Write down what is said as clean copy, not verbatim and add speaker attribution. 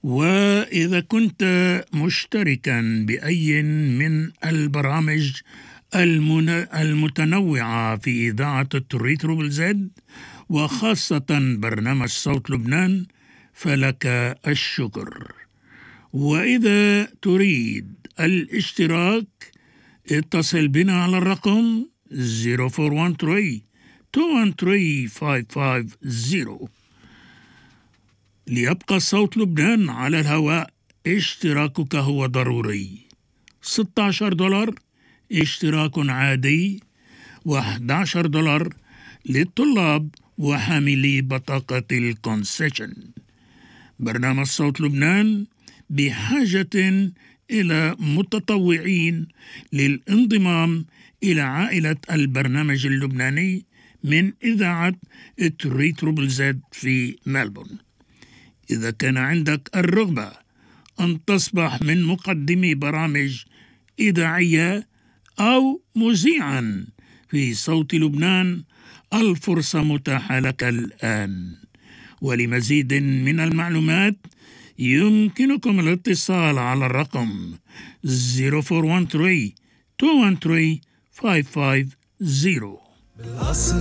Speaker 1: وإذا كنت مشتركا بأي من البرامج المتنوعة في إذاعة تريتروبل زد وخاصة برنامج صوت لبنان فلك الشكر. وإذا تريد الاشتراك اتصل بنا على الرقم 0413-213-550. ليبقى صوت لبنان على الهواء اشتراكك هو ضروري. $16 اشتراك عادي، $11 للطلاب وحاملي بطاقة الكونسيشن. برنامج صوت لبنان بحاجة إلى متطوعين للانضمام إلى عائلة البرنامج اللبناني من إذاعة تريتروبل زد في ملبورن. إذا كان عندك الرغبة أن تصبح من مقدمي برامج إذاعية أو مذيعا في صوت لبنان، الفرصة متاحة لك الآن. ولمزيد من المعلومات يمكنكم الاتصال على الرقم 0413-213-550.